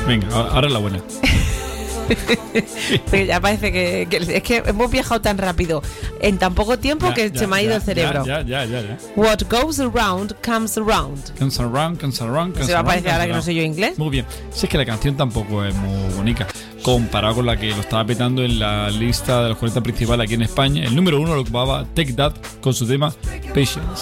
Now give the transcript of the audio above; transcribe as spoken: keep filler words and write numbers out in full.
Venga, ahora es la buena. Pero ya parece que, que es que hemos viajado tan rápido en tan poco tiempo Ya, que ya, se me ha ido ya, el cerebro. Ya, ya, ya, ya. What goes around comes around. Comes around, comes around, comes Se va a around, parecer comes ahora que no around. sé yo inglés. Muy bien. Si es que la canción tampoco es muy bonita comparado con la que lo estaba petando en la lista de los cuarenta principales aquí en España. El número uno lo ocupaba Take That con su tema Patience.